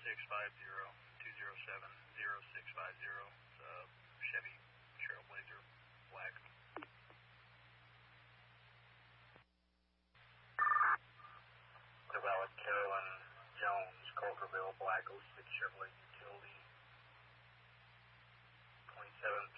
Chevy Trailblazer, black. Develop Carolyn Jones, Coulterville, black 06 Chevrolet Utility, 27